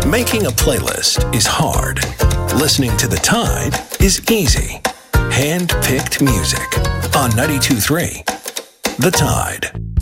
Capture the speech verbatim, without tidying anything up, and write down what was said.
Making a playlist is hard. Listening to The Tide is easy. Hand-picked music on ninety-two point three The Tide.